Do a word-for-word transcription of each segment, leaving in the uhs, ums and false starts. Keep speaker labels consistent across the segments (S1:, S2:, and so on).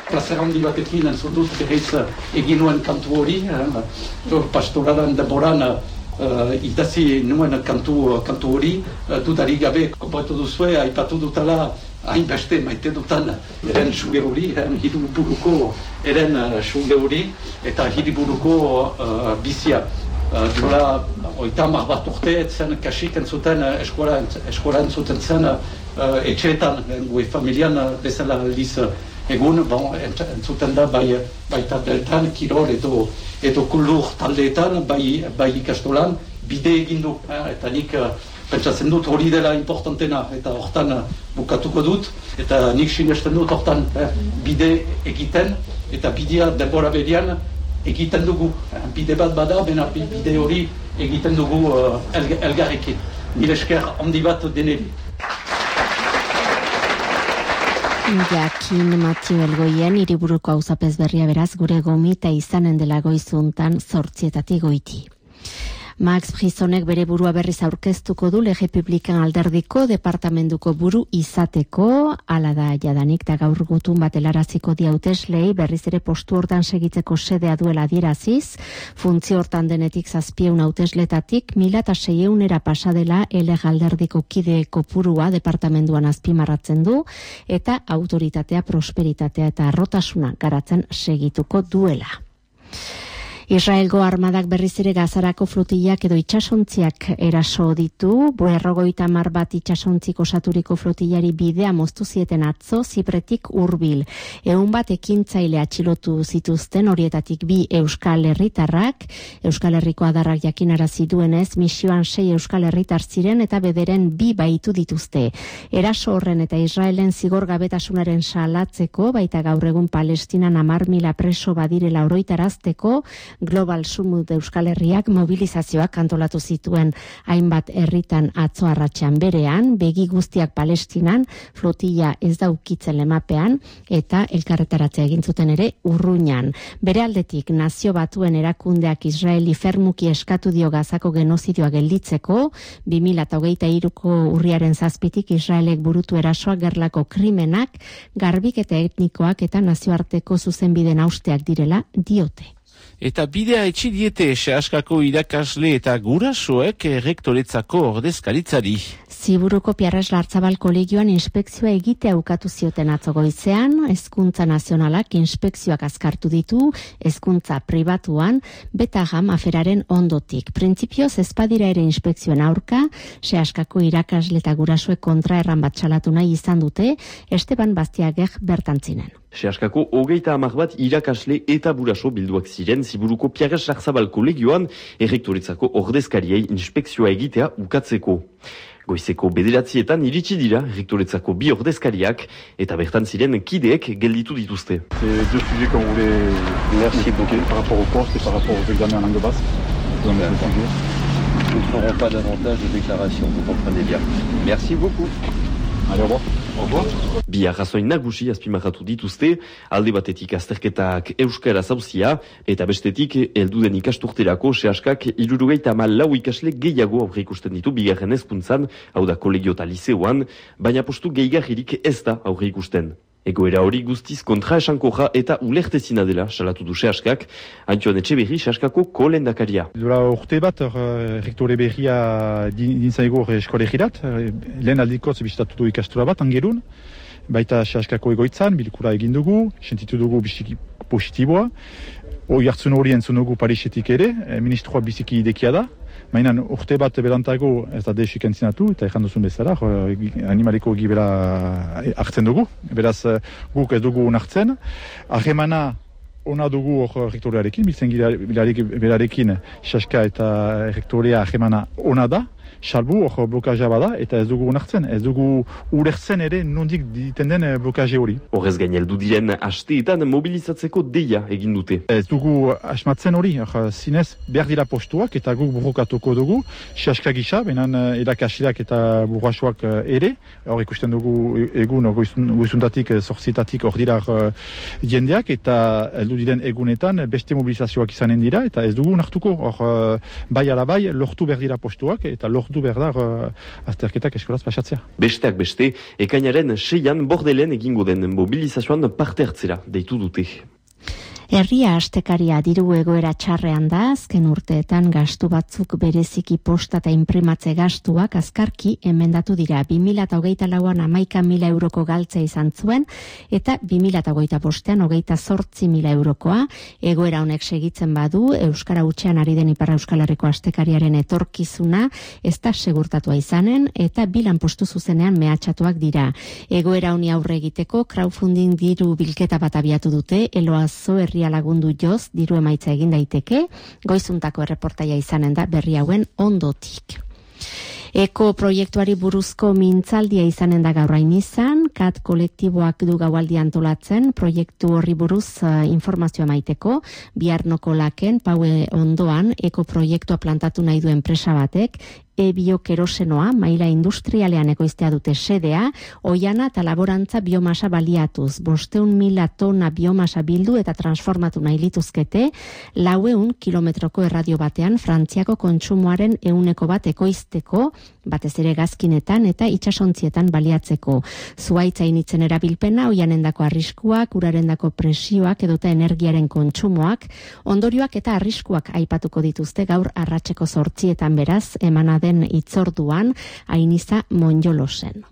S1: plazer handi batekin entzutut berriz egin nuen kantu hori, eh, pastoradan denboran uh, idazi nuen kantu, kantu hori, uh, dudarik gabe konpatu duzue, aipatu dutala hainbeste maite dutan eren suge hori, hiriburuko eren uh, suge hori, eta hiriburuko uh, bizia. Uh, Dura, oita mar bat urte, zen kasik entzuten, eskola, eskola entzuten zen uh, etxeetan, gue familian uh, bezala aldiz uh, egun, bon, entzuten da bai, baita deltan, kirol edo, edo kultur taldeetan, bai, bai ikastolan, bide egindu, eh, eta nik uh, pentsatzen dut hori dela importantena, eta hortan uh, bukatuko dut, eta nik sinesten dut hortan eh, bide egiten, eta bidea denbora berian, egiten dugu, bide bat bada, bena bide hori egiten dugu uh, elg elgarrekin. Nire esker handi bat deneri.
S2: Jakin Matio Elgoien, hiriburuko auzapez berria beraz, gure gomita izanen dela goizuntan zortzietatik goiti. Max Brizonek bere burua berriz aurkeztuko du Legepublikan alderdiko departamentuko buru izateko, hala da jadanik da gaur gutun bat helaraziko di hauteslei berriz ere postu hortan segitzeko sedea duela adieraziz, funtzio hortan denetik zazpieun hautesletatik mila eta seieunera pasadela eleg alderdiko kide kopurua departamentuan azpimarratzen du, eta autoritatea, prosperitatea eta arrotasuna garatzen segituko duela. Israelgo armadak berriz ere Gazarako flotillak edo itsasontziak eraso ditu, berrogeita hamar bat itsasontzik osaturiko flotillari bidea moztu zieten atzo Zipretik hurbil. Ehun bat ekintzaile atxilotu zituzten, horietatik bi Euskal Herritarrak, Euskal Herriko adarrak jakinarazi duenez, misioan sei Euskal Herritar ziren eta bederen bi baitu dituzte. Eraso horren eta Israelen zigorgabetasunaren salatzeko, baita gaur egun Palestinan hamar mila preso badirela oroitarazteko, Global Sumut Euskal Herriak mobilizazioak antolatu zituen hainbat herritan atzo arratsean berean, begi guztiak Palestinan, flotilla ez da ukitzen lemapean, eta elkarretaratzea egin zuten ere Urruñan. Bere aldetik, Nazio Batuen erakundeak Israeli fermuki eskatu dio Gazako genozidioa gelditzeko, bi mila hogeita hiruko urriaren zazpitik Israelek burutu erasoak gerlako krimenak, garbiketa etnikoak eta nazioarteko zuzenbide nausteak direla diote.
S3: Eta bidea etxi diete Seaskako irakasle eta gurasoek rektoretzako ordezkaritzari.
S2: Ziburuko Piarres Lartzabal kolegioan inspekzioa egitea ukatu zioten atzo goizean, Hezkuntza Nazionalak inspekzioak azkartu ditu, hezkuntza pribatuan, Betagam aferaren ondotik. Printzipioz ezpadira ere inspekzioen aurka, Seaskako irakasle eta gurasoek kontra erran bat salatu nahi izan dute, Esteban Bastiagek bertantzinen.
S4: Seaskako hogeita hamar bat irakasle eta guraso bilduak ziren Ziburuko Piarres Lartzabal kolegioan errektoretzako ordezkariei inspekzioa egitea ukatzeko. Goizeko bederatzietan iritsi dira rektoretzako bi ordezkariak eta bertan ziren kideek gelditu dituzte.
S5: C'est deux sujets qu'on voulait merci beaucoup par rapport au poste et par rapport aux examens en langue basque. Nous ne ferons pas davantage de déclarations, vous comprenez bien. Merci beaucoup. Allez, au revoir. Au revoir.
S4: Bi arrazoin nagusi azpimarratu dituzte, alde batetik azterketak euskara zauzia, eta bestetik helduden ikasturterako Seaskak hirurogeita hamalau ikasle gehiago aurre ikusten ditu bigarren hezkuntzan, hau da kolegio eta lizeoan, baina postu gehigarririk ez da aurre ikusten. Egoera hori guztiz kontra esankorra eta ulertezina dela salatu du Seaskak, Antxoan Etxeberri Seaskako kolendakaria.
S5: Dura urte bat, rektore berria dintzaigo eskolegirat, lehen aldikoz bizitatu du ikastura bat, angerun, baita Seaskako egoitzan, bilkura egin dugu, sentitu dugu biziki positiboa, hoi hartzun hori entzun dugu Parisetik ere, ministroa biziki idekia da, mainan urte bat berantago ez da desik entzinatu, eta ezan duzun bezala, animaliko gibela hartzen dugu, beraz guk ez dugu hartzen, ahemana ona dugu hor rektorearekin, biltzen berarekin Seaska eta rektorea ahemana ona da, salbu hor blokaja bada, eta ez dugu onartzen, ez dugu ulertzen ere nondik diten den blokaje hori.
S4: Horrez gain heldu diren asteetan mobilizatzeko deia egin dute.
S5: Ez dugu asmatzen hori, zinez behar dira postuak eta guk burrokatuko dugu, Seaska gisa, benan erakasiak eta burrasoak ere, hor ikusten dugu egun goizuntatik, zortzitatik hor dira jendeak, eta heldu diren egunetan beste mobilizazioak izanen dira, eta ez dugu nartuko, hor bai ala bai lortu behar dira postuak, eta lortu suertatu behar da uh, azterketak eskolaz pasatzea.
S4: Besteak beste, ekainaren seian bordelen egingo den mobilizazioan parte hartzera deitu dute.
S2: Herria astekaria diru egoera txarrean da, azken urteetan gastu batzuk bereziki posta eta imprimatze gastuak azkarki emendatu dira. bi mila hogeita lauan hamaika mila euroko galtzea izan zuen, eta bi mila hogeita bostean hogeita zortzi mila eurokoa. Egoera honek segitzen badu, Euskara hutsean ari den Ipar Euskal Herriko astekariaren etorkizuna ez da segurtatua izanen, eta bilan postu zuzenean mehatxatuak dira. Egoera honi aurre egiteko crowdfunding diru bilketa bat abiatu dute, Eloazo herri lagundu joz, diru emaitza egin daiteke, goizuntako erreportaia izanen da berri hauen ondotik. Eko proiektuari buruzko mintzaldia izanen da gaur hain izan, kat kolektiboak du gaualdi antolatzen, proiektu horri buruz uh, informazioa maiteko, biharnoko laken, paue ondoan, eko proiektua plantatu nahi du enpresa batek, e-biokerosenoa, maila industrialean ekoiztea dute sedea, oiana eta laborantza biomasa baliatuz. Bosteun mila tona biomasa bildu eta transformatu nahi lituzkete, laueun kilometroko erradio batean Frantziako kontsumoaren euneko bat ekoizteko, batez ere gazkinetan eta itsasontzietan baliatzeko. Zuaitza initzen erabilpena, oianendako arriskuak, urarendako presioak edota energiaren kontsumoak, ondorioak eta arriskuak aipatuko dituzte gaur arratseko zortzietan beraz, emana den itzorduan, Ainiza Monjolosen.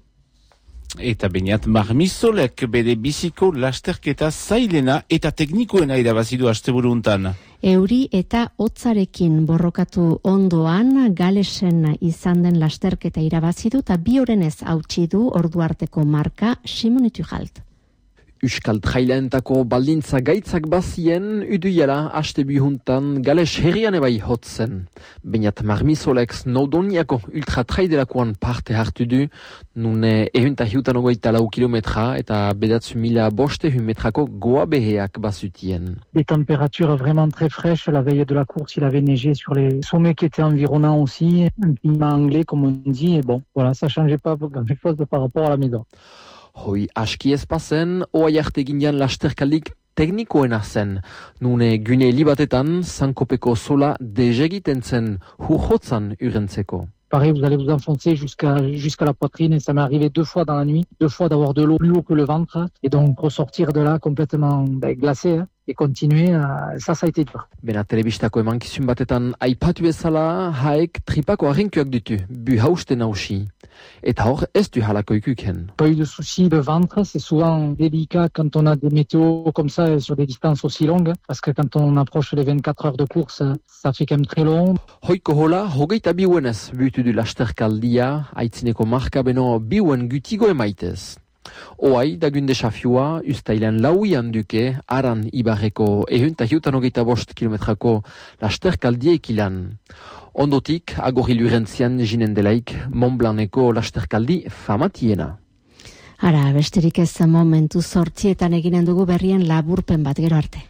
S3: Eta beniat Marmisolek bere biziko lasterketa zailena eta teknikoena irabazidu asteburu untan.
S2: Euri eta hotzarekin borrokatu ondoan, Galesen izan den lasterketa irabazidu eta bi orenez hautsi du ordu arteko marka Simonitu Jalt.
S6: Euskal trailaentako baldintza gaitzak bazien, uduiela haste bihuntan Gales herrian ebai hotzen. Beniat Marmisolek Snowdoniako ultratraidelakoan parte hartu du, nune ehunta hiutan ogoita lau kilometra eta bedatzu mila boste metrako goa beheak bazutien.
S7: Des températures vraiment très fraîches. La veille de la course, il avait neigé sur les sommets qui étaient environnants aussi. Un climat anglais, comme on dit. Et bon, voilà, ça changeait pas grand-chose par rapport à la maison.
S6: Hoi aski ez pasen, oa jarte ginean lasterkalik teknikoena zen. Nune gune libatetan, zankopeko sola dezegiten zen hurjotzan urentzeko.
S7: Pareil, vous allez vous enfoncer jusqu'à jusqu'à la poitrine et ça m'est arrivé deux fois dans la nuit, deux fois d'avoir de l'eau plus haut que le ventre et donc ressortir de là complètement ben, glacé hein, et continuer, à... ça, ça a été dur.
S6: Bena telebistako emankizun batetan aipatu bezala, haek tripako arrinkuak ditu, bu hausten hausi. Eta hor ez du halako ikuken.
S7: Pas eu de soucis de ventre, c'est souvent délicat quand on a des météos comme ça sur des distances aussi longues, parce que quand on approche les vingt-quatre heures de course, ça fait quand même très long.
S6: Hoiko hola, hogeita biuenez butu du lasterkaldia, aitzineko marka beno biuen gutigo emaitez. Oai, dagun desafioa, ustailan lauian duke, aran ibarreko ehunta hiutan hogeita bost kilometrako lasterkaldiek ilan. Ondotik, agorri lurentzian jinen delaik, Montblanceko lasterkaldi famatiena.
S2: Ara, besterik ez momentu zortzietan eginen dugu berrien laburpen bat, gero arte.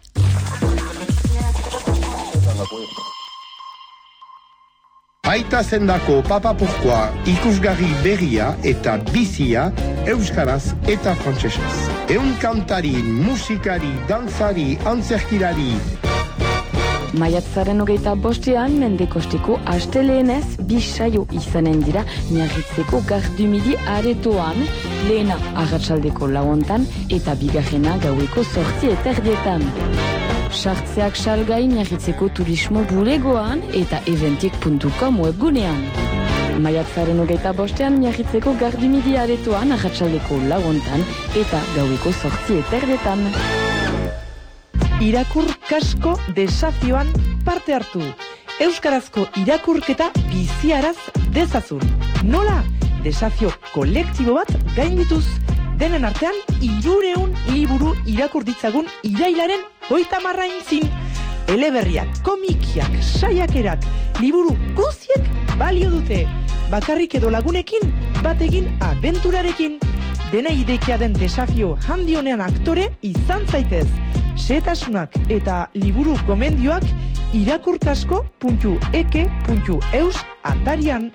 S8: Aita zendako papapurkoa ikusgarri berria eta bizia euskaraz eta frantsesez. Eun kantari, musikari, dantzari, antzerkilari.
S9: Maiatzaren hogeita bostean, mendekosteko asteleenez bisaio izanen dira Miarritzeko gardumidi aretoan, lehena arratsaldeko lauontan eta bigarrena gaueko zortzi eterdietan. Sartzeak salgai Miarritzeko turismo bulegoan eta eventik puntu com webgunean. Maiatzaren hogeita bostean Miarritzeko gardumidi aretoan arratsaldeko lauontan eta gaueko zortzi eterdietan.
S10: Irakur kasko desafioan parte hartu. Euskarazko irakurketa biziaraz dezazun. Nola? Desafio kolektibo bat gaindituz. Denen artean, hirureun liburu irakur ditzagun irailaren hogeita hamarra intzin. Eleberriak, komikiak, saiakerak, liburu guziek balio dute. Bakarrik edo lagunekin, bategin abenturarekin. Dena idekia den desafio handi honean aktore izan zaitez. Setasunak eta liburu gomendioak irakurkasko puntu eke puntu eus atarian.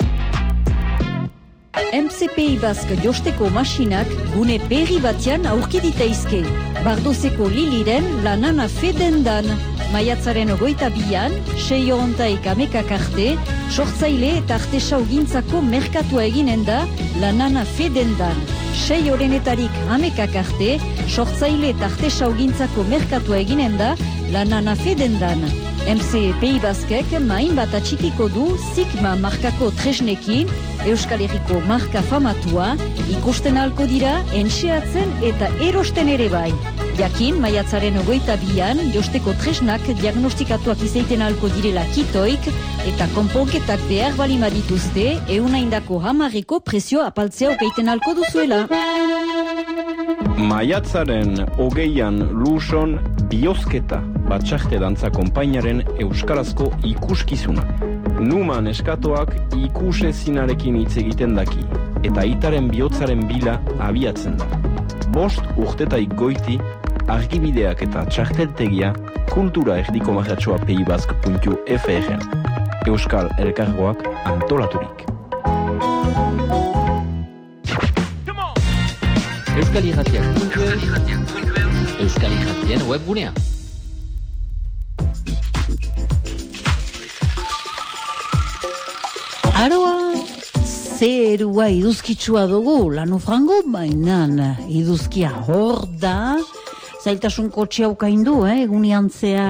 S11: M C P I Bask josteko masinak gune berri batean aurki ditaizke. Bardozeko Liliren lanana fedendan. maiatzaren ogoita bian, sei hontaik amekak arte, sortzaile eta artesau gintzako merkatua eginen da Lanana Fedendan. Sei orenetarik amekak arte, sortzaile eta artesau gintzako merkatua eginen da Lanana Fedendan. M C Pays Baskek main bat atxikiko du Sigma markako tresnekin, Euskal Herriko marka famatua, ikusten halko dira, entxeatzen eta erosten ere bai. Jakin, maiatzaren ogoita bian, josteko tresnak diagnostikatuak izaiten halko direla kitoik, eta konponketak behar balima dituzte, eunaindako hamarreko prezio apaltzea okaiten halko duzuela.
S12: Maiatzaren hogeian Luson biozketa batxarte dantza konpainaren euskarazko ikuskizuna. Numan eskatoak ikusezinarekin hitz egiten daki, eta itaren bihotzaren bila abiatzen da. Bost urtetaik goiti, argibideak eta txarteltegia kultura erdiko marratxoa peibask puntu fr. Euskal Elkargoak antolaturik.
S6: Euskal Irratiak. Euskal Irratien webgunea.
S13: Aroa, zerua iduzkitsua dugu, lano frango, bainan iduzkia hor da, zailtasun kotxe haukaindu, eh, egunian zea